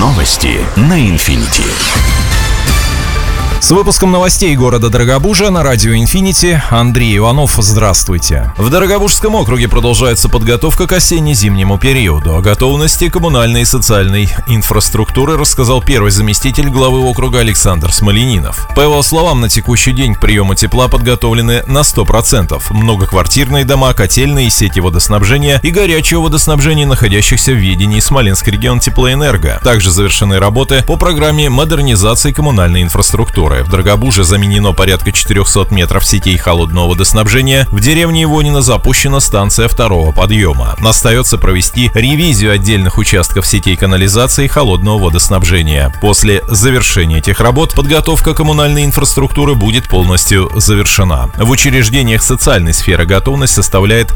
Новости на Инфинити. С выпуском новостей города Дорогобужа на радио «Инфинити» Андрей Иванов. Здравствуйте. В Дорогобужском округе продолжается подготовка к осенне-зимнему периоду. О готовности коммунальной и социальной инфраструктуры рассказал первый заместитель главы округа Александр Смоленинов. По его словам, на текущий день к приему тепла подготовлены на 100%. Многоквартирные дома, котельные, сети водоснабжения и горячего водоснабжения, находящихся в ведении Смоленский регион теплоэнерго. Также завершены работы по программе модернизации коммунальной инфраструктуры. В Дорогобуже заменено порядка 400 метров сетей холодного водоснабжения. В деревне Ивонино запущена станция второго подъема. Остается провести ревизию отдельных участков сетей канализации и холодного водоснабжения. После завершения этих работ подготовка коммунальной инфраструктуры будет полностью завершена. В учреждениях социальной сферы готовность составляет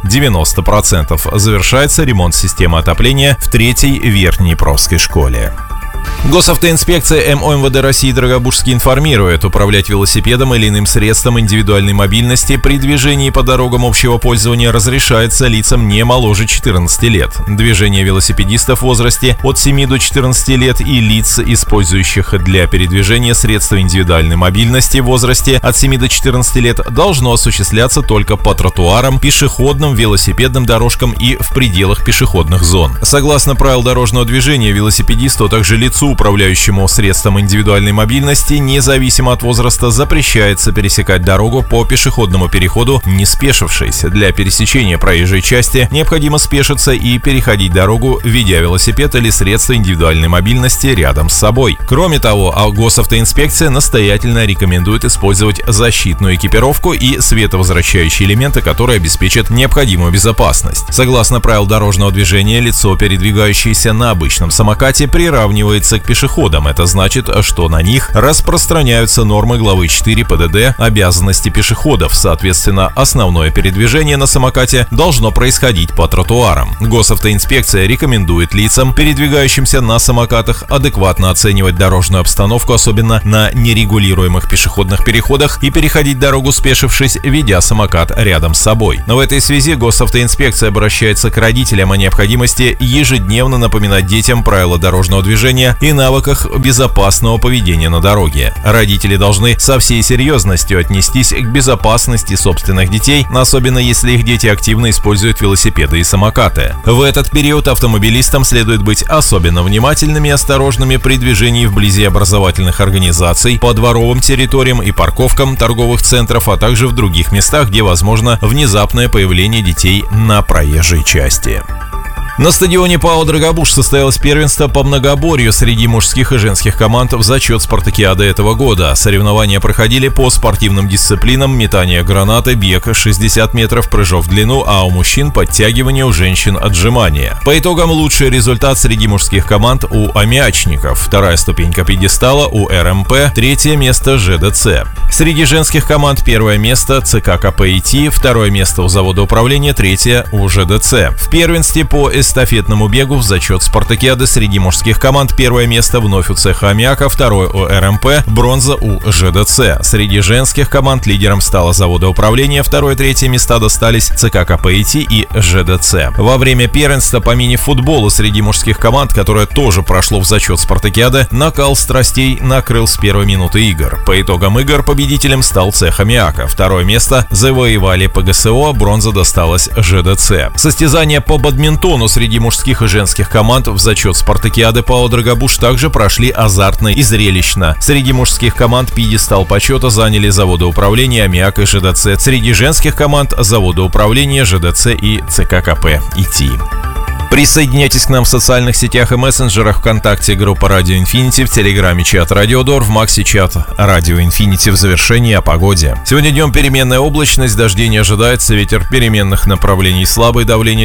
90%. Завершается ремонт системы отопления в 3-й Верхнеднепровской школе. Госавтоинспекция МОМВД России Дорогобужский информирует: управлять велосипедом или иным средством индивидуальной мобильности при движении по дорогам общего пользования разрешается лицам не моложе 14 лет. Движение велосипедистов в возрасте от 7 до 14 лет и лиц, использующих для передвижения средства индивидуальной мобильности в возрасте от 7 до 14 лет, должно осуществляться только по тротуарам, пешеходным, велосипедным дорожкам и в пределах пешеходных зон. Согласно правил дорожного движения, велосипедисту, а также лицу, управляющему средством индивидуальной мобильности, независимо от возраста, запрещается пересекать дорогу по пешеходному переходу, не спешившись. Для пересечения проезжей части необходимо спешиться и переходить дорогу, ведя велосипед или средство индивидуальной мобильности рядом с собой. Кроме того, госавтоинспекция настоятельно рекомендует использовать защитную экипировку и световозвращающие элементы, которые обеспечат необходимую безопасность. Согласно правил дорожного движения, лицо, передвигающееся на обычном самокате, приравнивается к пешеходам. Это значит, что на них распространяются нормы главы 4 ПДД «Обязанности пешеходов». Соответственно, основное передвижение на самокате должно происходить по тротуарам. Госавтоинспекция рекомендует лицам, передвигающимся на самокатах, адекватно оценивать дорожную обстановку, особенно на нерегулируемых пешеходных переходах, и переходить дорогу, спешившись, ведя самокат рядом с собой. Но в этой связи госавтоинспекция обращается к родителям о необходимости ежедневно напоминать детям правила дорожного движения и навыках безопасного поведения на дороге. Родители должны со всей серьезностью отнестись к безопасности собственных детей, особенно если их дети активно используют велосипеды и самокаты. В этот период автомобилистам следует быть особенно внимательными и осторожными при движении вблизи образовательных организаций, по дворовым территориям и парковкам торговых центров, а также в других местах, где возможно внезапное появление детей на проезжей части. На стадионе ПАО «Дорогобуж» состоялось первенство по многоборью среди мужских и женских команд в зачет спартакиады этого года. Соревнования проходили по спортивным дисциплинам: метание гранаты, бег 60 метров, прыжок в длину, а у мужчин подтягивание, у женщин отжимания. По итогам лучший результат среди мужских команд у аммиачников, 2-я ступенька пьедестала у РМП, 3-е место ЖДЦ. Среди женских команд 1-е место ЦК КПИТ, 2-е место у завода управления, 3-е у ЖДЦ. В первенстве по эстафетному бегу в зачет спартакиады среди мужских команд 1-е место вновь у цеха аммиака, 2-е у РМП, бронза у ЖДЦ. Среди женских команд лидером стало завода управления, 2-е и 3-е места достались ЦК КПИТ и ЖДЦ. Во время первенства по мини-футболу среди мужских команд, которое тоже прошло в зачет спартакиады, накал страстей накрыл с первой минуты игр. По итогам игр победителем стал цех аммиака. 2-е место завоевали ПГСО, бронза досталась ЖДЦ. Состязания по бадминтону среди мужских и женских команд в зачет спартакиады ПАО «Дорогобуж» также прошли азартно и зрелищно. Среди мужских команд пьедестал почета заняли заводы управления, аммиак и ЖДЦ. Среди женских команд заводы управления, ЖДЦ и ЦК КПИТ. Присоединяйтесь к нам в социальных сетях и мессенджерах: ВКонтакте группа Радио Инфинити, в Телеграме чат Радио Дор, в Максе чат Радио Инфинити. В завершении о погоде. Сегодня днем переменная облачность, дождей не ожидается, ветер переменных направлений слабый, давление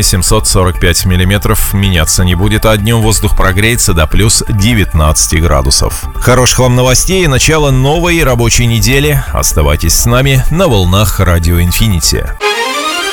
745 миллиметров, меняться не будет, а днем воздух прогреется до плюс 19 градусов. Хороших вам новостей и начала новой рабочей недели. Оставайтесь с нами на волнах Радио Инфинити.